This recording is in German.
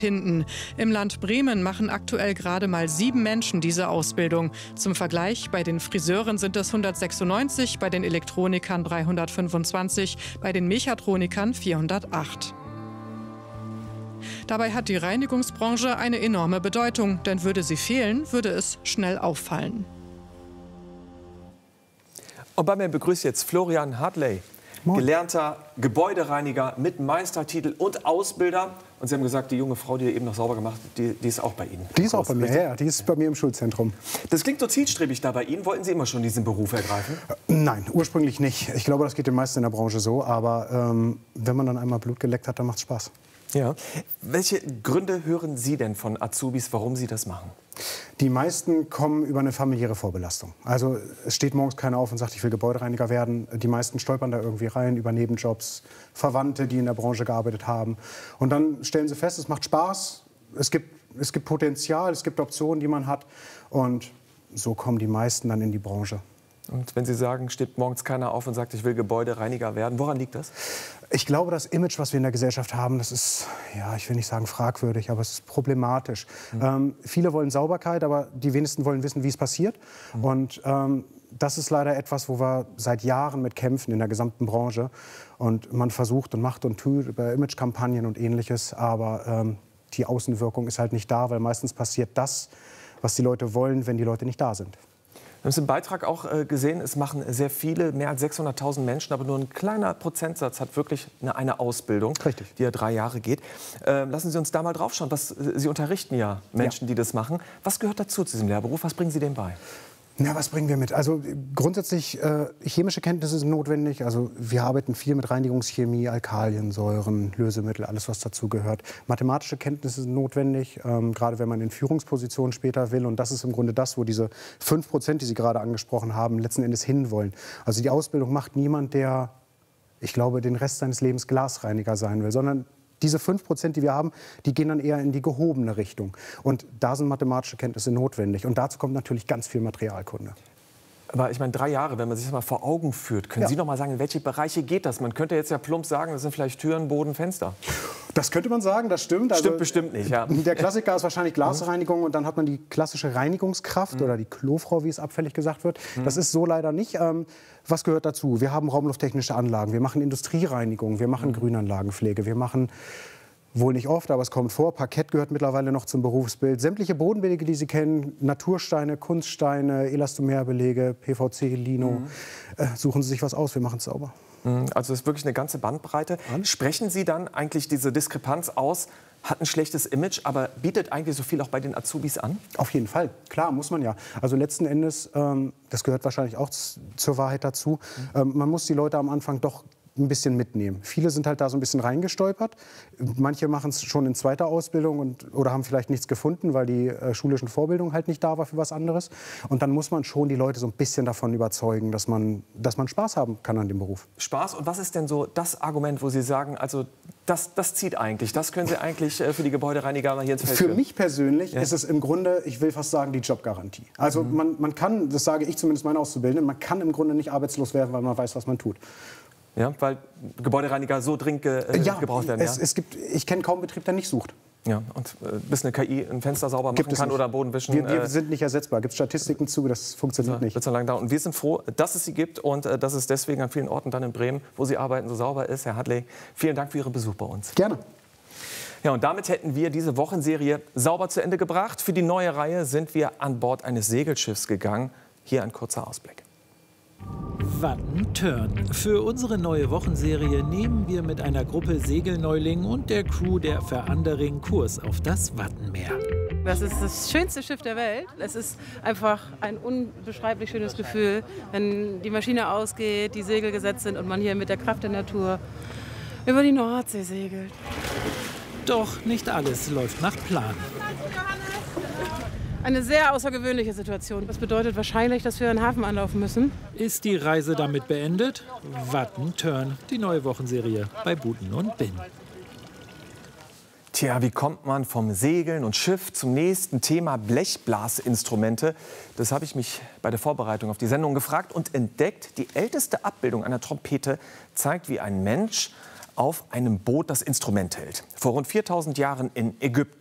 hinten. Im Land Bremen machen aktuell gerade mal 7 Menschen diese Ausbildung. Zum Vergleich, bei den Friseuren sind es 196, bei den Elektronikern 325, bei den Mechatronikern 408. Dabei hat die Reinigungsbranche eine enorme Bedeutung, denn würde sie fehlen, würde es schnell auffallen. Und bei mir begrüßt jetzt Florian Hartley, gelernter Gebäudereiniger mit Meistertitel und Ausbilder. Und Sie haben gesagt, die junge Frau, die eben noch sauber gemacht hat, die ist auch bei Ihnen. Die ist auch bei mir, ja, die ist bei mir im Schulzentrum. Das klingt so zielstrebig da bei Ihnen. Wollten Sie immer schon diesen Beruf ergreifen? Nein, ursprünglich nicht. Ich glaube, das geht den meisten in der Branche so. Aber wenn man dann einmal Blut geleckt hat, dann macht es Spaß. Ja. Welche Gründe hören Sie denn von Azubis, warum sie das machen? Die meisten kommen über eine familiäre Vorbelastung. Also es steht morgens keiner auf und sagt, ich will Gebäudereiniger werden. Die meisten stolpern da irgendwie rein über Nebenjobs, Verwandte, die in der Branche gearbeitet haben. Und dann stellen sie fest, es macht Spaß, es gibt Potenzial, es gibt Optionen, die man hat. Und so kommen die meisten dann in die Branche. Und wenn Sie sagen, steht morgens keiner auf und sagt, ich will Gebäudereiniger werden, woran liegt das? Ich glaube, das Image, was wir in der Gesellschaft haben, das ist, ja, ich will nicht sagen fragwürdig, aber es ist problematisch. Viele wollen Sauberkeit, aber die wenigsten wollen wissen, wie es passiert. Und das ist leider etwas, wo wir seit Jahren mit kämpfen in der gesamten Branche. Und man versucht und macht und tut über Imagekampagnen und Ähnliches, aber die Außenwirkung ist halt nicht da, weil meistens passiert das, was die Leute wollen, wenn die Leute nicht da sind. Wir haben es im Beitrag auch gesehen, es machen sehr viele, mehr als 600.000 Menschen, aber nur ein kleiner Prozentsatz hat wirklich eine Ausbildung, richtig, die ja 3 Jahre geht. Lassen Sie uns da mal drauf schauen. Sie unterrichten ja Menschen, die das machen. Was gehört dazu zu diesem Lehrberuf? Was bringen Sie denen bei? Ja, was bringen wir mit? Also grundsätzlich chemische Kenntnisse sind notwendig. Also wir arbeiten viel mit Reinigungschemie, Alkalien, Säuren, Lösemittel, alles was dazu gehört. Mathematische Kenntnisse sind notwendig, gerade wenn man in Führungspositionen später will. Und das ist im Grunde das, wo diese 5%, die Sie gerade angesprochen haben, letzten Endes hinwollen. Also die Ausbildung macht niemand, der, ich glaube, den Rest seines Lebens Glasreiniger sein will, sondern diese 5%, die wir haben, die gehen dann eher in die gehobene Richtung. Und da sind mathematische Kenntnisse notwendig. Und dazu kommt natürlich ganz viel Materialkunde. Aber ich meine, 3 Jahre, wenn man sich das mal vor Augen führt, können Sie noch mal sagen, in welche Bereiche geht das? Man könnte jetzt ja plump sagen, das sind vielleicht Türen, Boden, Fenster. Das könnte man sagen, das stimmt. Stimmt bestimmt nicht, ja. Der Klassiker ist wahrscheinlich Glasreinigung und dann hat man die klassische Reinigungskraft oder die Klofrau, wie es abfällig gesagt wird. Das ist so leider nicht. Was gehört dazu? Wir haben raumlufttechnische Anlagen, wir machen Industriereinigung, wir machen Grünanlagenpflege, wir machen, wohl nicht oft, aber es kommt vor, Parkett gehört mittlerweile noch zum Berufsbild. Sämtliche Bodenbelege, die Sie kennen, Natursteine, Kunststeine, Elastomerbelege, PVC, Lino, suchen Sie sich was aus, wir machen es sauber. Also es ist wirklich eine ganze Bandbreite. Sprechen Sie dann eigentlich diese Diskrepanz aus, hat ein schlechtes Image, aber bietet eigentlich so viel auch bei den Azubis an? Auf jeden Fall, klar, muss man ja. Also letzten Endes, das gehört wahrscheinlich auch zur Wahrheit dazu, man muss die Leute am Anfang doch ein bisschen mitnehmen. Viele sind halt da so ein bisschen reingestolpert. Manche machen es schon in zweiter Ausbildung oder haben vielleicht nichts gefunden, weil die schulischen Vorbildung halt nicht da war für was anderes. Und dann muss man schon die Leute so ein bisschen davon überzeugen, dass man Spaß haben kann an dem Beruf. Spaß? Und was ist denn so das Argument, wo Sie sagen, also das zieht eigentlich, das können Sie eigentlich für die Gebäudereiniger mal hier ins Feld führen? Für mich persönlich ist es im Grunde, ich will fast sagen, die Jobgarantie. Also man kann, das sage ich zumindest meinen Auszubildenden, man kann im Grunde nicht arbeitslos werden, weil man weiß, was man tut. Ja, weil Gebäudereiniger so dringend gebraucht werden. Ich kenne kaum einen Betrieb, der nicht sucht. Ja, und bis eine KI ein Fenster sauber machen kann oder Boden wischen. Wir sind nicht ersetzbar. Gibt es Statistiken zu, das funktioniert nicht. Wird so lange dauern. Und wir sind froh, dass es sie gibt und dass es deswegen an vielen Orten dann in Bremen, wo Sie arbeiten, so sauber ist. Herr Hartley, vielen Dank für Ihren Besuch bei uns. Gerne. Ja, und damit hätten wir diese Wochenserie sauber zu Ende gebracht. Für die neue Reihe sind wir an Bord eines Segelschiffs gegangen. Hier ein kurzer Ausblick. Wattenturn. Für unsere neue Wochenserie nehmen wir mit einer Gruppe Segelneulingen und der Crew der Verandering Kurs auf das Wattenmeer. Das ist das schönste Schiff der Welt. Es ist einfach ein unbeschreiblich schönes Gefühl, wenn die Maschine ausgeht, die Segel gesetzt sind und man hier mit der Kraft der Natur über die Nordsee segelt. Doch nicht alles läuft nach Plan. Eine sehr außergewöhnliche Situation. Das bedeutet wahrscheinlich, dass wir einen Hafen anlaufen müssen. Ist die Reise damit beendet? Wattenturn, die neue Wochenserie bei Buten und Bin. Tja, wie kommt man vom Segeln und Schiff zum nächsten Thema Blechblasinstrumente? Das habe ich mich bei der Vorbereitung auf die Sendung gefragt und entdeckt. Die älteste Abbildung einer Trompete zeigt, wie ein Mensch auf einem Boot das Instrument hält. Vor rund 4000 Jahren in Ägypten.